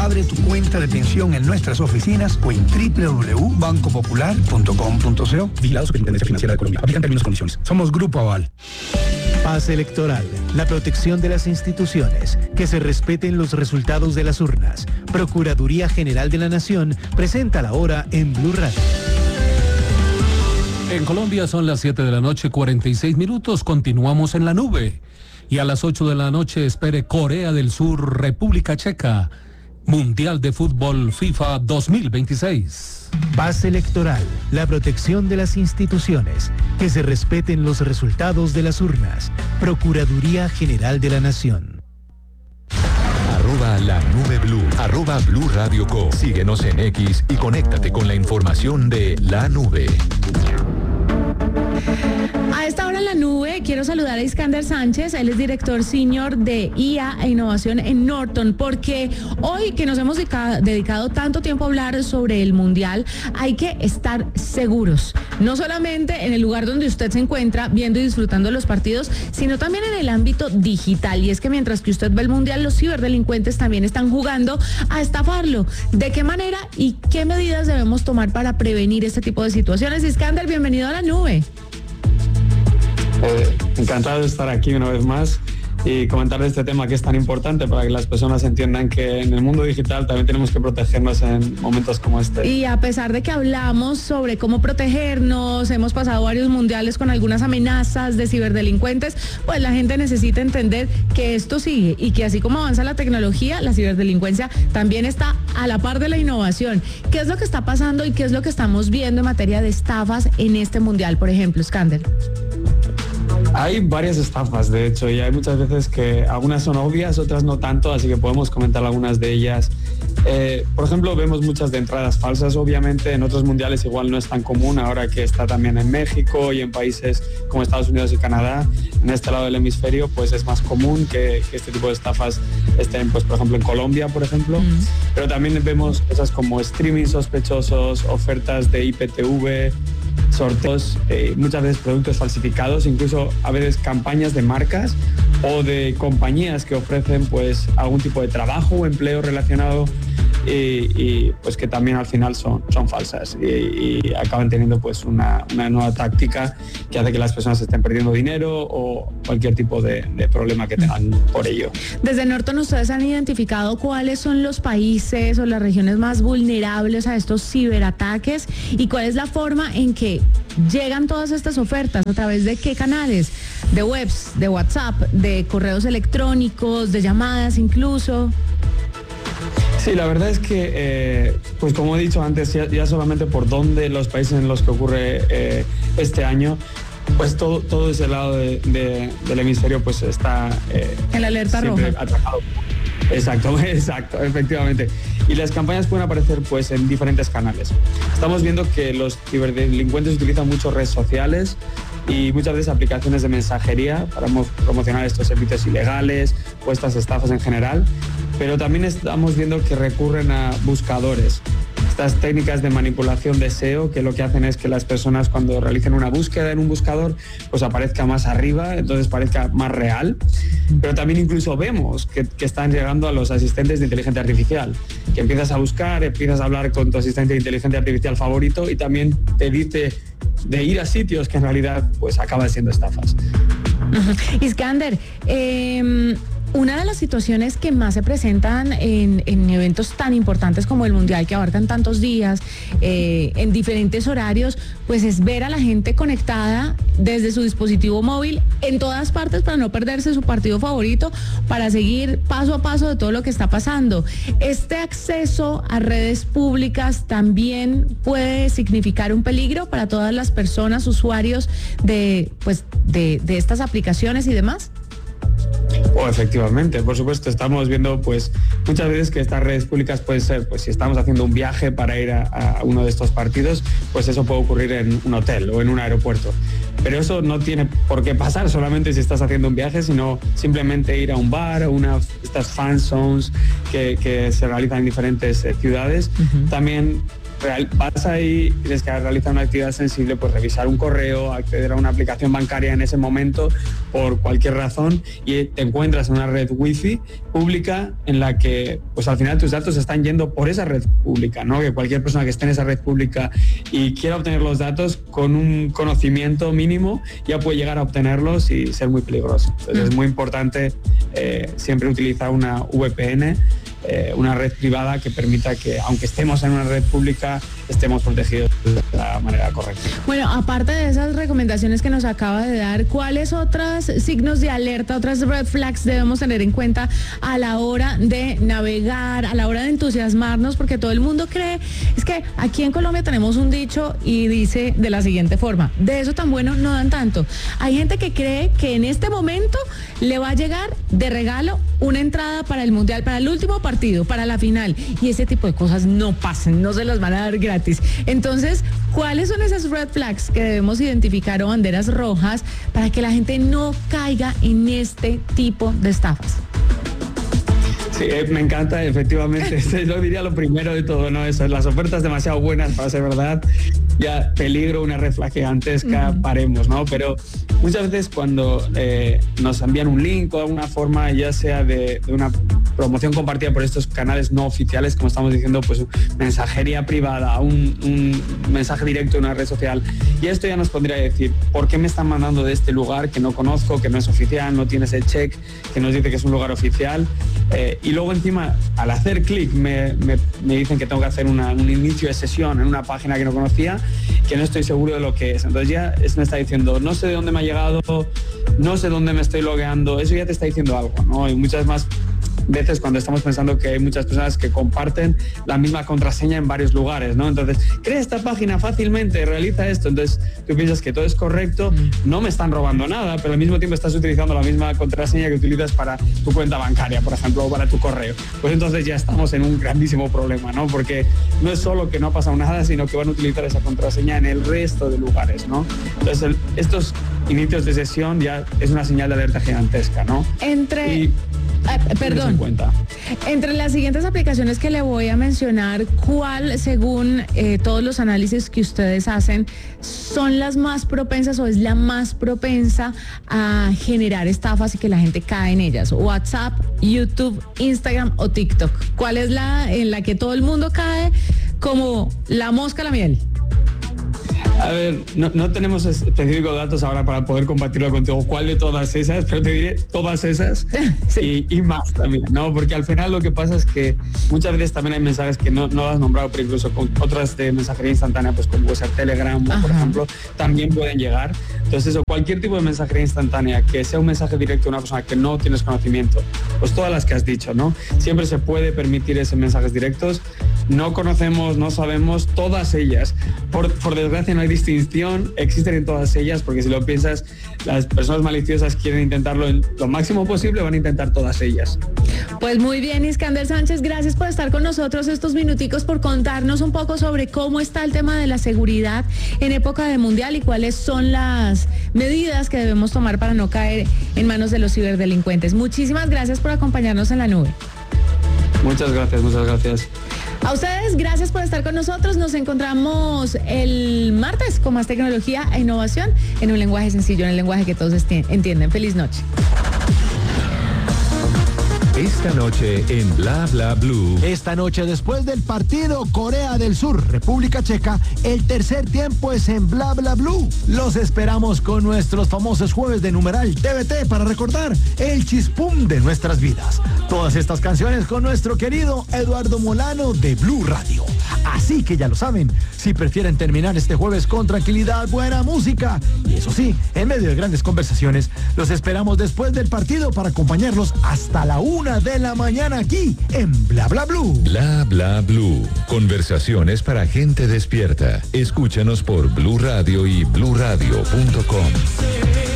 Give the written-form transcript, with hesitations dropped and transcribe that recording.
Abre tu cuenta de pensión en nuestras oficinas o en www.bancopopular.com.co. Vigilado Superintendencia Financiera de Colombia. Aplican términos y condiciones. Somos Grupo Aval. Paz electoral, la protección de las instituciones, que se respeten los resultados de las urnas. Procuraduría General de la Nación presenta la hora en Blue Radio. En Colombia son las 7 de la noche, 46 minutos. Continuamos en la nube. Y a las 8 de la noche espere Corea del Sur, República Checa. Mundial de Fútbol FIFA 2026. Paz electoral, la protección de las instituciones, que se respeten los resultados de las urnas. Procuraduría General de la Nación. La Nube Blue, @Blue Radio Co. Síguenos en X y conéctate con la información de La Nube. A esta hora en la nube quiero saludar a Iskander Sánchez, él es director senior de IA e Innovación en Norton, porque hoy que nos hemos dedicado tanto tiempo a hablar sobre el Mundial, hay que estar seguros, no solamente en el lugar donde usted se encuentra viendo y disfrutando de los partidos, sino también en el ámbito digital, y es que mientras que usted ve el Mundial, los ciberdelincuentes también están jugando a estafarlo. ¿De qué manera y qué medidas debemos tomar para prevenir este tipo de situaciones? Iskander, bienvenido a la nube. Encantado de estar aquí una vez más y comentar de este tema que es tan importante para que las personas entiendan que en el mundo digital también tenemos que protegernos en momentos como este. Y a pesar de que hablamos sobre cómo protegernos, hemos pasado varios mundiales con algunas amenazas de ciberdelincuentes, pues la gente necesita entender que esto sigue y que así como avanza la tecnología, la ciberdelincuencia también está a la par de la innovación. ¿Qué es lo que está pasando y qué es lo que estamos viendo en materia de estafas en este mundial, por ejemplo, Iskander? Hay varias estafas, de hecho, y hay muchas veces que algunas son obvias, otras no tanto, así que podemos comentar algunas de ellas. Por ejemplo, vemos muchas de entradas falsas, obviamente, en otros mundiales igual no es tan común, ahora que está también en México y en países como Estados Unidos y Canadá, en este lado del hemisferio, pues es más común que este tipo de estafas estén, pues por ejemplo, en Colombia, por ejemplo, pero también vemos cosas como streaming sospechosos, ofertas de IPTV, sorteos, muchas veces productos falsificados, incluso a veces campañas de marcas o de compañías que ofrecen pues algún tipo de trabajo o empleo relacionado y pues que también al final son falsas y acaban teniendo pues una nueva táctica que hace que las personas estén perdiendo dinero o cualquier tipo de problema que tengan por ello. Desde Norton, ¿ustedes han identificado cuáles son los países o las regiones más vulnerables a estos ciberataques y cuál es la forma en que llegan todas estas ofertas? ¿A través de qué canales? ¿De webs, de WhatsApp, de correos electrónicos, de llamadas incluso? Sí, la verdad es que, pues como he dicho antes, ya solamente por dónde los países en los que ocurre este año, pues todo ese lado del hemisferio pues está en la alerta roja. Atrapado. Exacto, efectivamente. Y las campañas pueden aparecer pues en diferentes canales. Estamos viendo que los ciberdelincuentes utilizan mucho redes sociales y muchas veces aplicaciones de mensajería para promocionar estos servicios ilegales o estas estafas en general, pero también estamos viendo que recurren a buscadores. Estas técnicas de manipulación de SEO que lo que hacen es que las personas cuando realicen una búsqueda en un buscador pues aparezca más arriba, entonces parezca más real, pero también incluso vemos que están llegando a los asistentes de inteligencia artificial, que empiezas a buscar, empiezas a hablar con tu asistente de inteligencia artificial favorito y también te dice de ir a sitios que en realidad pues acaban siendo estafas. Iskander, una de las situaciones que más se presentan en eventos tan importantes como el Mundial, que abarcan tantos días, en diferentes horarios, pues es ver a la gente conectada desde su dispositivo móvil en todas partes para no perderse su partido favorito, para seguir paso a paso de todo lo que está pasando. Este acceso a redes públicas también puede significar un peligro para todas las personas, usuarios de estas aplicaciones y demás. Efectivamente, por supuesto, estamos viendo pues muchas veces que estas redes públicas pueden ser, pues si estamos haciendo un viaje para ir a uno de estos partidos, pues eso puede ocurrir en un hotel o en un aeropuerto. Pero eso no tiene por qué pasar solamente si estás haciendo un viaje, sino simplemente ir a un bar o estas fan zones que se realizan en diferentes ciudades. También vas ahí, tienes que realizar una actividad sensible, pues revisar un correo, acceder a una aplicación bancaria en ese momento por cualquier razón, y te encuentras en una red wifi pública en la que pues al final tus datos están yendo por esa red pública, ¿no? Que cualquier persona que esté en esa red pública y quiera obtener los datos con un conocimiento mínimo ya puede llegar a obtenerlos y ser muy peligroso. Entonces es muy importante siempre utilizar una VPN, una red privada que permita que, aunque estemos en una red pública, estemos protegidos de la manera correcta. Bueno, aparte de esas recomendaciones que nos acaba de dar, ¿cuáles otros signos de alerta, otras red flags debemos tener en cuenta a la hora de navegar, a la hora de entusiasmarnos? Porque todo el mundo cree, es que aquí en Colombia tenemos un dicho y dice de la siguiente forma: de eso tan bueno no dan tanto. Hay gente que cree que en este momento le va a llegar de regalo una entrada para el Mundial, para el último partido, para la final, y ese tipo de cosas no pasan, no se las van a dar gratis. Entonces, ¿cuáles son esas red flags que debemos identificar o banderas rojas para que la gente no caiga en este tipo de estafas? Sí, me encanta, efectivamente. Yo diría lo primero de todo, ¿no? Eso, las ofertas demasiado buenas para ser verdad. Ya peligro, una red flag gigantesca, paremos, ¿no? Pero muchas veces cuando nos envían un link o alguna forma, ya sea de una promoción compartida por estos canales no oficiales, como estamos diciendo, pues mensajería privada, un mensaje directo en una red social, y esto ya nos pondría a decir, ¿por qué me están mandando de este lugar que no conozco, que no es oficial, no tiene ese check que nos dice que es un lugar oficial? Y luego encima, al hacer clic, me dicen que tengo que hacer un inicio de sesión en una página que no conocía, que no estoy seguro de lo que es. Entonces ya me está diciendo, no sé de dónde me ha llegado, no sé dónde me estoy logueando. Eso ya te está diciendo algo, ¿no? Y muchas más veces cuando estamos pensando que hay muchas personas que comparten la misma contraseña en varios lugares, ¿no? Entonces, crea esta página fácilmente, realiza esto. Entonces, tú piensas que todo es correcto, no me están robando nada, pero al mismo tiempo estás utilizando la misma contraseña que utilizas para tu cuenta bancaria, por ejemplo, o para tu correo. Pues entonces ya estamos en un grandísimo problema, ¿no? Porque no es solo que no ha pasado nada, sino que van a utilizar esa contraseña en el resto de lugares, ¿no? Entonces, estos inicios de sesión ya es una señal de alerta gigantesca, ¿no? Perdón. Entre las siguientes aplicaciones que le voy a mencionar, ¿cuál, según todos los análisis que ustedes hacen, son las más propensas o es la más propensa a generar estafas y que la gente cae en ellas? ¿WhatsApp, YouTube, Instagram o TikTok? ¿Cuál es la en la que todo el mundo cae como la mosca a la miel? A ver, no tenemos específicos datos ahora para poder compartirlo contigo, cuál de todas esas, pero te diré todas esas sí. y más también, ¿no? Porque al final lo que pasa es que muchas veces también hay mensajes que no has nombrado, pero incluso con otras de mensajería instantánea, pues como puede ser Telegram, por ejemplo, también pueden llegar. Entonces eso, cualquier tipo de mensajería instantánea que sea un mensaje directo a una persona que no tienes conocimiento, pues todas las que has dicho, ¿no? Siempre se puede permitir esos mensajes directos. No conocemos, no sabemos, todas ellas. Por desgracia no hay distinción, existen en todas ellas, porque si lo piensas, las personas maliciosas quieren intentarlo en lo máximo posible, van a intentar todas ellas. Pues muy bien, Iskander Sánchez, gracias por estar con nosotros estos minuticos, por contarnos un poco sobre cómo está el tema de la seguridad en época de mundial y cuáles son las medidas que debemos tomar para no caer en manos de los ciberdelincuentes. Muchísimas gracias por acompañarnos en la nube. Muchas gracias, muchas gracias. A ustedes, gracias por estar con nosotros. Nos encontramos el martes con más tecnología e innovación en un lenguaje sencillo, en el lenguaje que todos entienden. Feliz noche. Esta noche en Bla Bla Blue. Esta noche, después del partido Corea del Sur, República Checa, el tercer tiempo es en Bla Bla Blue. Los esperamos con nuestros famosos jueves de numeral TVT para recordar el chispum de nuestras vidas. Todas estas canciones con nuestro querido Eduardo Molano de Blue Radio. Así que ya lo saben, si prefieren terminar este jueves con tranquilidad, buena música y eso sí, en medio de grandes conversaciones, los esperamos después del partido para acompañarlos hasta la 1 de la mañana aquí en Bla Bla Blue. Bla Bla Blue. Conversaciones para gente despierta. Escúchanos por Blue Radio y bluradio.com.